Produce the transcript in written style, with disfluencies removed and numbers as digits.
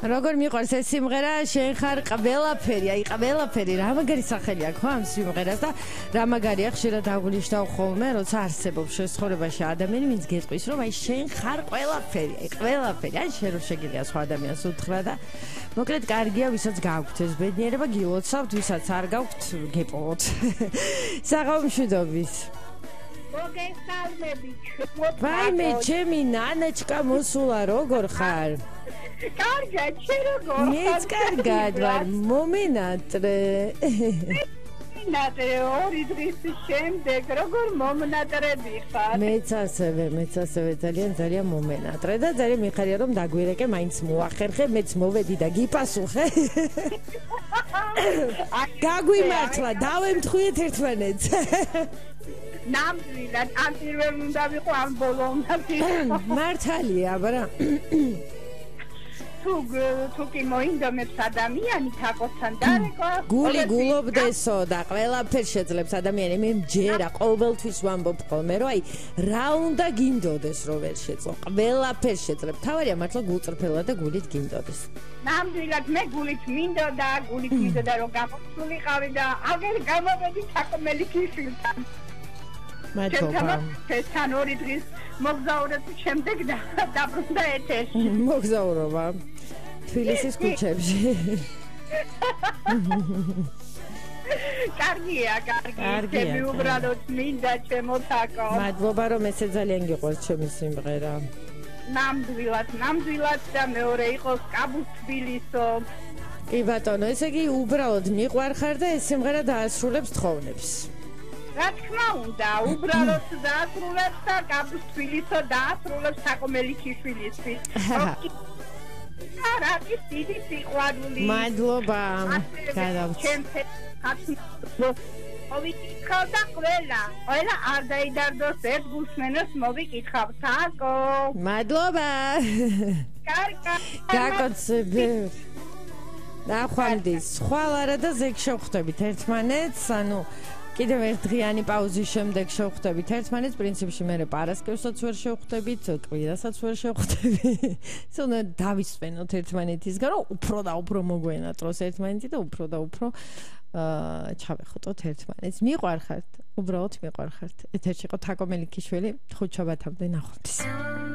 როგორ მიყვარს ეს სიმღერა? შენ ხარ ყველაფერი, აი ყველაფერი, რა მაგარი სახელი აქვს ხო ამ სიმღერას და რა მაგარია ხშირად აღვნიშნავ ხოლმე, როცა არსებობს ცხოვრებაში ადამიანი, ვინც გეტყვის, რომ აი შენ ხარ ყველაფერი, აი ყველაფერი, ან შენ რო შეგიძლია სხვა ადამიანს უთხრა და მოკლედ კარგია, ვისაც გაქვთ ეს ბედნიერება, გილოცავთ, ვისაც არ გაქვთ, გეპოვოთ. საღამოშვიდობის. ვაიმე, ჩემი ნანაჩკა მოსულა, როგორ ხარ? კარგად, შენ როგორ ხარ? მეც კარგად ვარ, მომენატრე. მომენატრე, 2 დღის შემდეგ, როგორ მომენატრები ხარ? მეც ასევე ძალიან მომენატრე და ძალიან მიხარია რომ დაგვირეკე, მაინც მოახერხე, მეც მოვედი და გიპასუხე. გაგვიმართლა, დავემთხვიეთ ერთმანეთს. ნამდვილად, ამ პირველ უნდა ვიყო, ამ ბოლო უნდა ვიყო. მართალია, აბარა. თუ კი მოინდომებს ადამიანი თაკოსთან დარეკვა, გული გულობდესო და ყველაფერს შეძლებს ადამიანი. მე მჯერა ყოველთვის ვამბობ ხოლმე, რომ აი რა უნდა გინდოდეს, რომ ვერ შეძლო. ყველაფერს შეძლებ. თავარია მართლა გულწრფელა და გულით გინდოდეს. ნამდვილად მე გულით მინდოდა, რომ გამოსულიყავი და აგერ გამოვედი თაკომელი ქიშილთან. მადლობა. თან 2 დღის მოგზაურობის შემდეგ დაბრუნდა ეთერში. მოგზაურობა თბილისის ქუჩებში. კარგია. ჩემი უბრალოდ მინდა ჩემო თაკო. მადლობა რომ ესე ძალიან გიყვარს ჩემი სიმღერა. ნამდვილად და მეორე იყოს კაბუს თბილისო. კი ბატონო, ესე იგი უბრალოდ მიყვარხარ და ეს სიმღერა დაასრულებს თხოვნებს. რა თქმა უნდა, უბრალოდ დაასრულებს და კაბუს თბილისო დაასრულებს თაკომელი ქიშვილისთვის. არის დიდი სიყვარული. მადლობა. გადავწყვეტ. მოვიკითხავ და ყველა არ დაიდარდოს ერთ გულსმენელს მოვიკითხავ თაკო. მადლობა. კარგად. გაკოცები. ნახვამდის, ხვალ არა და ზეგ შევხვდებით ერთმანეთს, ანუ კიდევ ერთ დღიანი პაუზის შემდეგ შევხვდებით ერთმანეთს, პრინციპში მე პარასკევსაც ვერ შევხვდებით, კვირასაც ვერ შევხვდებით. ზონა დავისვენოთ ერთმანეთისგან, რომ უფრო და უფრო მოგვენატროს ერთმანეთი და უფრო და უფრო ჩავეხუტოთ ერთმანეთს. მიყვარხართ, უბრალოდ მიყვარხართ. ეთერში იყო თაკო მელიქიშვილი, ხუთშაბათამდე ნახვამდის.